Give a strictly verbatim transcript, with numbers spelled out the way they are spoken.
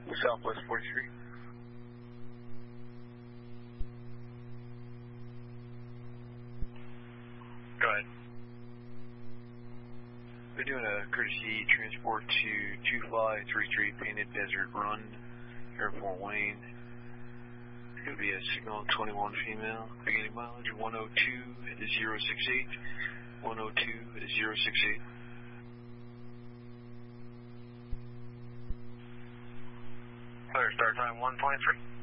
Southwest forty-three. Go ahead. We're doing a courtesy transport to two fly three three Painted Desert Run, Airport Wayne. It's going to be a signal twenty-one female, beginning mileage one oh two zero six eight, one oh two zero six eight. Clear start time one twenty-three.